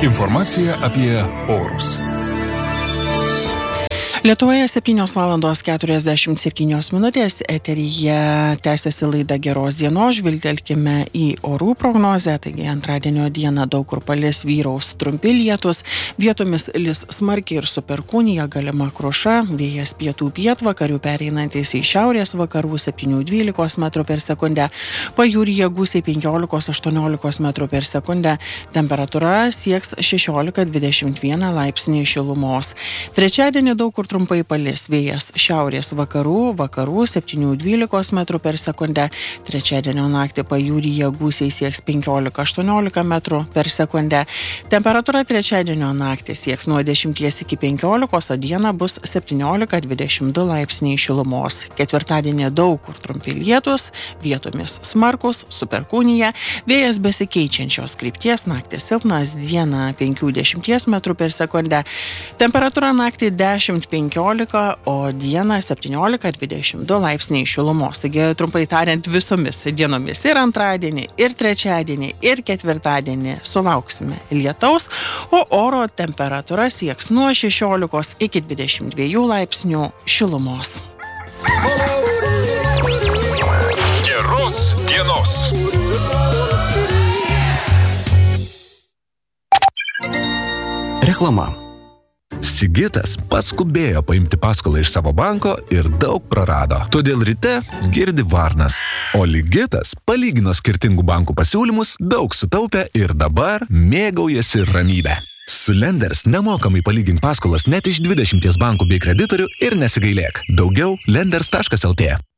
Informacija apie orus. Lietuvoje 7:47 eteryje tęsiasi laida Geros dienos, žvilgtelkime į orų prognozę, taigi antradienio dieną daug kur palis, vyraus trumpi lietūs, vietomis lis smarkiai ir su perkūnija, galima kruša, vėjas pietų pietvakarių pereinantis į šiaurės vakarų 7-12 metrų per sekundę, pajūryje gūsiai 15-18 metrų per sekundę, temperatūra sieks 16-21 laipsnį šilumos. Trečiadienį daug kur trumpai palis, vėjas šiaurės vakarų 7-12 metrų per sekundę, trečiadienio naktį pajūryje gūsiai sieks 15-18 metrų per sekundę, temperatūra trečiadienio naktį sieks nuo 10 iki 15, o dieną bus 17-22 laipsniai šilumos. Ketvirtadienį daug kur trumpi lietūs, vietomis smarkus, su perkūnija, vėjas besikeičiančios krypties, naktį silpnas, dieną 5-10 metrų per sekundę, temperatūra naktį 10-15, o dieną 17-22 laipsniai šilumos. Taigi, trumpai tariant, visomis dienomis ir antradienį, ir trečiadienį, ir ketvirtadienį sulauksime lietaus, o oro temperatūra sieks nuo 16 iki 22 laipsnių šilumos. Geros dienos. Reklama. Sigitas paskubėjo paimti paskolą iš savo banko ir daug prarado. Todėl ryte girdi varnas. O Ligitas palygino skirtingų bankų pasiūlymus, daug sutaupė ir dabar mėgaujasi ramybę. Su Lenders nemokamai palygink paskolas net iš 20 bankų bei kreditorių ir nesigailėk. Daugiau lenders.lt.